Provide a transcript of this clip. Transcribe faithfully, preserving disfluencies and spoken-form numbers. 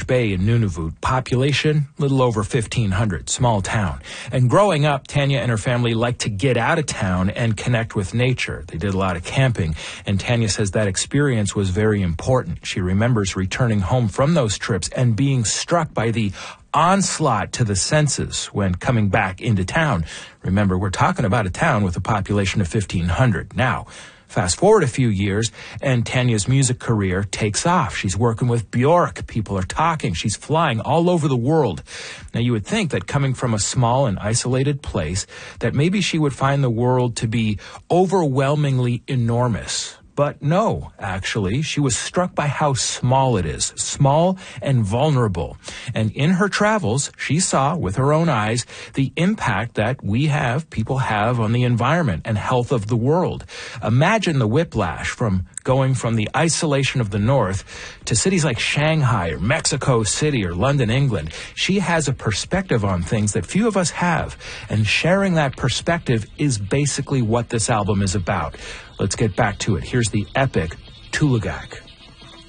Bay in Nunavut. Population, little over fifteen hundred, small town. And growing up, Tanya and her family liked to get out of town and connect with nature. They did a lot of camping, and Tanya says that experience was very important. She remembers returning home from those trips and being struck by the onslaught to the senses when coming back into town. Remember, we're talking about a town with a population of fifteen hundred. Now, fast forward a few years, and Tanya's music career takes off. She's working with Bjork. People are talking. She's flying all over the world. Now, you would think that coming from a small and isolated place, that maybe she would find the world to be overwhelmingly enormous. But no, actually, she was struck by how small it is, small and vulnerable. And in her travels, she saw with her own eyes the impact that we have, people have on the environment and health of the world. Imagine the whiplash from going from the isolation of the North to cities like Shanghai or Mexico City or London, England. She has a perspective on things that few of us have, and sharing that perspective is basically what this album is about. Let's get back to it. Here's the epic Tulagak.